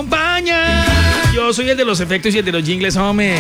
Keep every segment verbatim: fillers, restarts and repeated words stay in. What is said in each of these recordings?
acompaña. Yo soy el de los efectos y el de los jingles, hombre.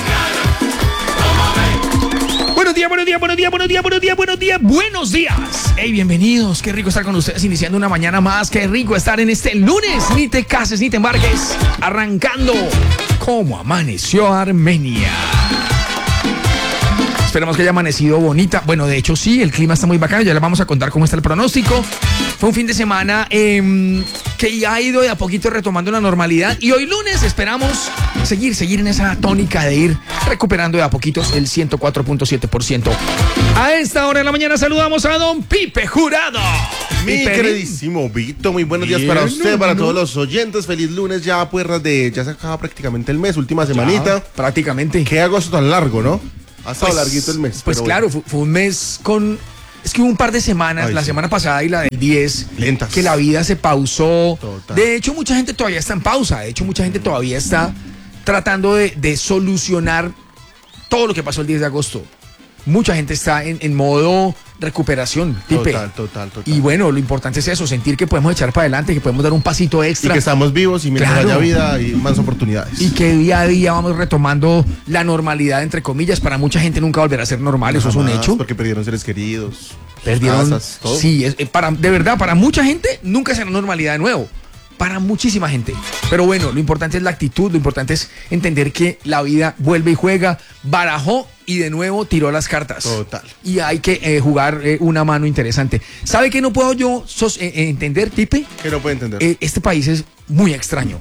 Buenos días, buenos días, buenos días, buenos días, buenos días, buenos días, buenos días. Hey, bienvenidos. Qué rico estar con ustedes iniciando una mañana más. Qué rico estar en este lunes. Ni te cases ni te embarques. Arrancando como amaneció Armenia. Esperemos que haya amanecido bonita. Bueno, de hecho sí, el clima está muy bacano. Ya les vamos a contar cómo está el pronóstico. Fue un fin de semana eh, que ya ha ido de a poquito retomando la normalidad. Y hoy lunes esperamos seguir, seguir en esa tónica de ir recuperando de a poquitos el ciento cuatro punto siete por ciento. A esta hora de la mañana saludamos a don Pipe Jurado. Mi Pipe, queridísimo Vito, muy buenos días para usted, para todos los oyentes. Feliz lunes, ya puertas de... Ya se acaba prácticamente el mes, última semanita. Ya, prácticamente. Qué agosto tan largo, ¿no? Ha estado Pues, larguito el mes. Pues pero claro, fue, fue un mes con... Es que hubo un par de semanas, Ay, la sí. semana pasada y la del diez, Lentas. que la vida se pausó. Total. De hecho, mucha gente todavía está en pausa. De hecho, mucha gente todavía está tratando de, de solucionar todo lo que pasó el diez de agosto. Mucha gente está en, en modo recuperación, Pipe. Total, total, total. Y bueno, lo importante es eso, sentir que podemos echar para adelante, que podemos dar un pasito Y extra. que estamos vivos y mientras Claro. haya vida y más oportunidades. Y que día a día vamos retomando la normalidad, entre comillas. Para mucha gente nunca volverá a ser normal, eso es un Jamás, hecho. Porque perdieron seres queridos. Perdieron. Casas, todo. Sí, es, eh, para, de verdad, para mucha gente nunca será normalidad de nuevo. Para muchísima gente. Pero bueno, lo importante es la actitud, lo importante es entender que la vida vuelve y juega, barajó y de nuevo tiró las cartas. Total. Y hay que eh, jugar eh, una mano interesante. ¿Sabe qué no puedo yo sos, eh, eh, entender, Pipe? Que no puede entender. Eh, este país es muy extraño.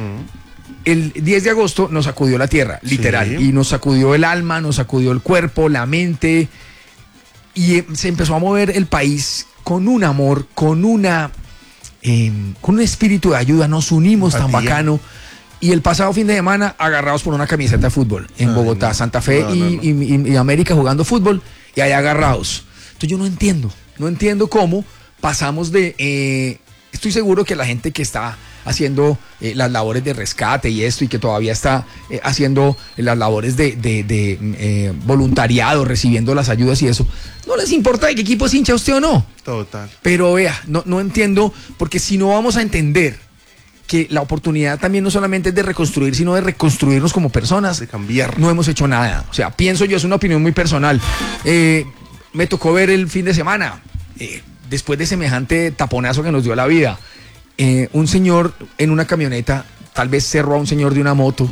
El diez de agosto nos sacudió la tierra, literal. Sí. Y nos sacudió el alma, nos sacudió el cuerpo, la mente. Y eh, se empezó a mover el país con un amor, con una... Eh, con un espíritu de ayuda, nos unimos tan Empatía. bacano. Y el pasado fin de semana agarrados por una camiseta de fútbol en Ay, Bogotá, no. Santa Fe No, y, no, no. y- y- y América jugando fútbol y allá agarrados. Entonces yo no entiendo, no entiendo cómo pasamos de... eh, estoy seguro que la gente que está haciendo eh, las labores de rescate y esto y que todavía está eh, haciendo las labores de, de- de, eh, voluntariado, recibiendo las ayudas y eso, no les importa de qué equipo es hincha usted o no. Total. Pero vea, no, no entiendo, porque si no vamos a entender que la oportunidad también no solamente es de reconstruir, sino de reconstruirnos como personas, De cambiar. no hemos hecho nada. O sea, pienso yo, es una opinión muy personal. Eh, me tocó ver el fin de semana, eh, después de semejante taponazo que nos dio la vida, eh, un señor en una camioneta, tal vez cerró a un señor de una moto,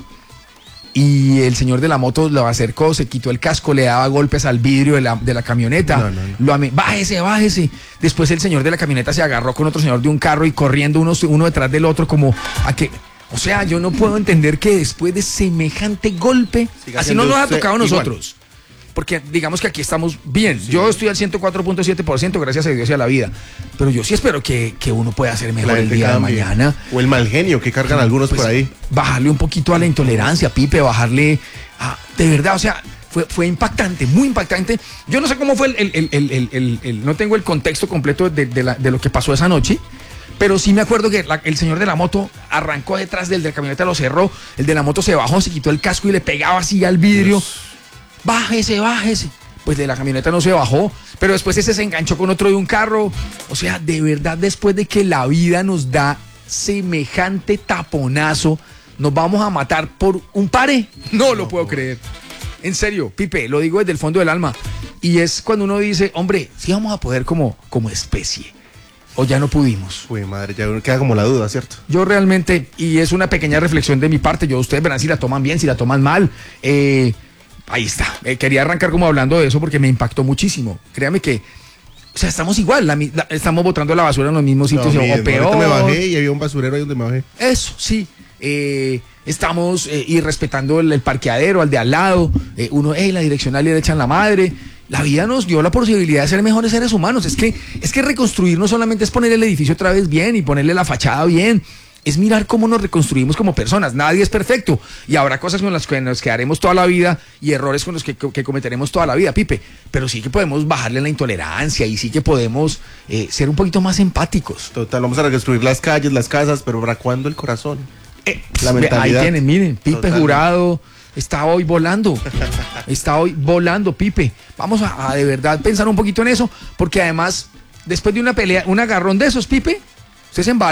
y el señor de la moto lo acercó, se quitó el casco, le daba golpes al vidrio de la, de la camioneta. No, no, no. Lo ame- bájese, bájese. Después el señor de la camioneta se agarró con otro señor de un carro y corriendo uno, uno detrás del otro como a que... O sea, yo no puedo entender que después de semejante golpe, Siga así no siendo nos ha usted tocado a igual. nosotros. Porque digamos que aquí estamos bien. Yo estoy al ciento cuatro punto siete por ciento, gracias a Dios y a la vida. Pero yo sí espero que, que uno pueda hacer mejor La el gente día cambie. de mañana. O el mal genio que cargan algunos Pues, por ahí. bajarle un poquito a la intolerancia, Pipe, bajarle a, de verdad, o sea, fue, fue impactante, muy impactante. Yo no sé cómo fue el, el- el- el- el- el- el- no tengo el contexto completo de, de la- de lo que pasó esa noche, pero sí me acuerdo que la- el señor de la moto arrancó detrás del de la camioneta, lo cerró, el de la moto se bajó, se quitó el casco y le pegaba así al vidrio. Dios. Bájese, bájese. Pues de la camioneta no se bajó, pero después ese se enganchó con otro de un carro. O sea, de verdad, después de que la vida nos da semejante taponazo, ¿nos vamos a matar por un pare? No lo puedo creer. En serio, Pipe, lo digo desde el fondo del alma. Y es cuando uno dice, hombre, sí vamos a poder como, como especie. O ya no pudimos. Uy, madre, ya queda como la duda, ¿cierto? Yo realmente, y es una pequeña reflexión de mi parte, yo ustedes verán si la toman bien, si la toman mal. Eh, ahí está. Eh, quería arrancar como hablando de eso porque me impactó muchísimo. Créame que, o sea, estamos igual, la mi- la- estamos botando la basura en los mismos sitios No, o mismo. peor. Ahorita me bajé y había un basurero ahí donde me bajé. Eso, sí. Eh, estamos eh, irrespetando el, el parqueadero, al de al lado. Eh, uno, hey, la direccional le echan la madre. La vida nos dio la posibilidad de ser mejores seres humanos. Es que, es que reconstruir no solamente es poner el edificio otra vez bien y ponerle la fachada bien. Es mirar cómo nos reconstruimos como personas. Nadie es perfecto. Y habrá cosas con las que nos quedaremos toda la vida y errores con los que, que cometeremos toda la vida, Pipe. Pero sí que podemos bajarle la intolerancia y sí que podemos eh, ser un poquito más empáticos. Total, vamos a reconstruir las calles, las casas, pero ¿para cuándo el corazón? Eh, La ve, mentalidad. ahí tienen, miren, Pipe Totalmente. Jurado está hoy volando, está hoy volando, Pipe. Vamos a, a de verdad pensar un poquito en eso, porque además, después de una pelea, un agarrón de esos, Pipe, usted se embala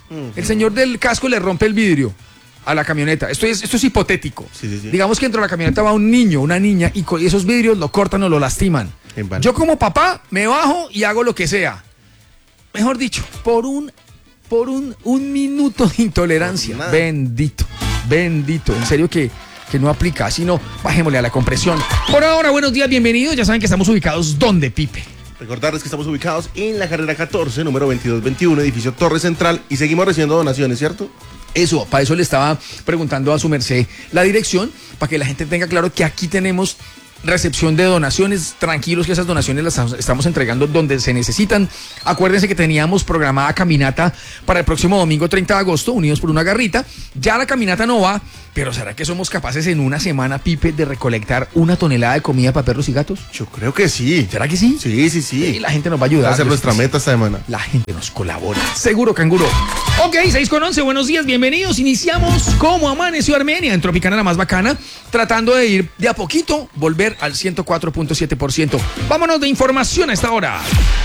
Uh-huh. El señor del casco le rompe el vidrio a la camioneta. Esto es, esto es hipotético. Sí, sí, sí. Digamos que dentro de la camioneta va un niño, una niña, y con esos vidrios lo cortan o lo lastiman. Yo como papá me bajo y hago lo que sea. Mejor dicho, por un, por un, un minuto de intolerancia. Bendito, bendito. En serio que, que no aplica. Si no, bajémosle a la compresión. Por ahora, buenos días, bienvenidos. Ya saben que estamos ubicados ¿dónde, Pipe? Recordarles que estamos ubicados en la carrera catorce, número veintidós veintiuno, edificio Torre Central, y seguimos recibiendo donaciones, ¿cierto? Eso, para eso le estaba preguntando a su merced la dirección, para que la gente tenga claro que aquí tenemos recepción de donaciones. Tranquilos que esas donaciones las estamos entregando donde se necesitan. Acuérdense que teníamos programada caminata para el próximo domingo treinta de agosto, Unidos por una Garrita. Ya la caminata no va, pero ¿será que somos capaces en una semana, Pipe, de recolectar una tonelada de comida para perros y gatos? Yo creo que sí. ¿Será que sí? Sí, sí, sí. Y la gente nos va a ayudar. Va a ser nuestra meta esta semana. La gente nos colabora. Seguro, canguro. Ok, seis con once, buenos días, bienvenidos. Iniciamos como amaneció Armenia en Tropicana, la más bacana, tratando de ir de a poquito, volver al ciento cuatro punto siete por ciento. Vámonos de información a esta hora.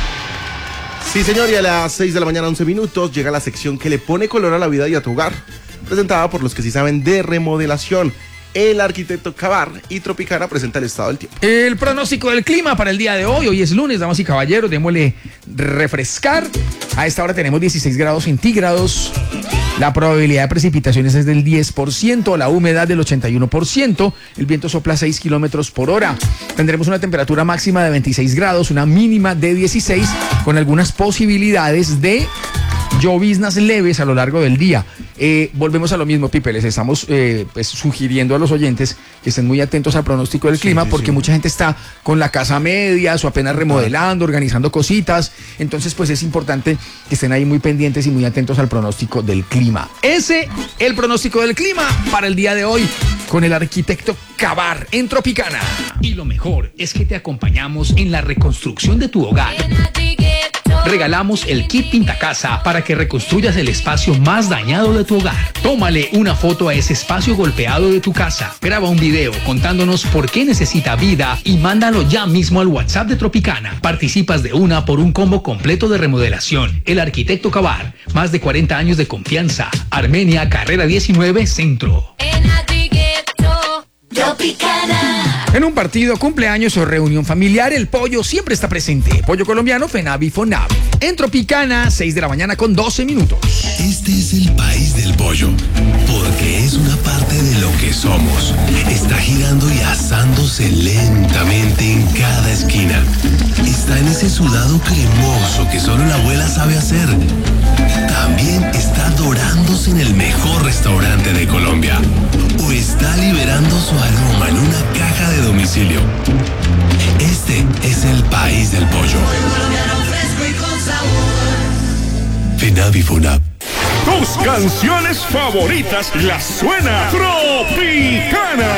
Sí, señor, y a las seis de la mañana, once minutos, llega la sección que le pone color a la vida y a tu hogar, presentada por los que sí saben de remodelación. El arquitecto Cabar, y Tropicana presenta el estado del tiempo. El pronóstico del clima para el día de hoy. Hoy es lunes, damas y caballeros, démosle refrescar. A esta hora tenemos dieciséis grados centígrados. La probabilidad de precipitaciones es del diez por ciento, la humedad del ochenta y uno por ciento, el viento sopla a seis kilómetros por hora. Tendremos una temperatura máxima de veintiséis grados, una mínima de dieciséis, con algunas posibilidades de lloviznas leves a lo largo del día. Eh, volvemos a lo mismo, Pipe, les estamos eh, pues, sugiriendo a los oyentes que estén muy atentos al pronóstico del sí, clima, sí, porque sí. mucha gente está con la casa a medias o apenas remodelando, organizando cositas. Entonces, pues es importante que estén ahí muy pendientes y muy atentos al pronóstico del clima. Ese, el pronóstico del clima para el día de hoy, con el arquitecto Cabar en Tropicana. Y lo mejor es que te acompañamos en la reconstrucción de tu hogar. Regalamos el kit Pintacasa para que reconstruyas el espacio más dañado de tu hogar. Tómale una foto a ese espacio golpeado de tu casa. Graba un video contándonos por qué necesita vida y mándalo ya mismo al WhatsApp de Tropicana. Participas de una por un combo completo de remodelación. El arquitecto Cabar, más de cuarenta años de confianza. Armenia, carrera diecinueve, Centro. Tropicana. En un partido, cumpleaños o reunión familiar, el pollo siempre está presente. Pollo colombiano, Fenavi Fonab. En Tropicana, seis de la mañana con doce minutos. Este es el país del pollo, porque es una parte de lo que somos. Está girando y asándose lentamente en cada esquina. Está en ese sudado cremoso que solo la abuela sabe hacer. También está dorándose en el mejor restaurante de Colombia. O está liberando su aroma en una caja de domicilio. Este es el país del pollo. Fenavi Fonab. Tus canciones favoritas las suena Tropicana.